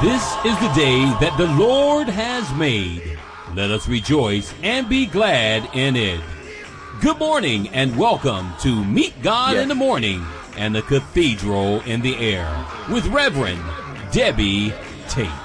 This is the day that the Lord has made. Let us rejoice and be glad in it. Good morning and welcome to Meet God in the Morning and the Cathedral in the Air with Reverend Debbie Tate.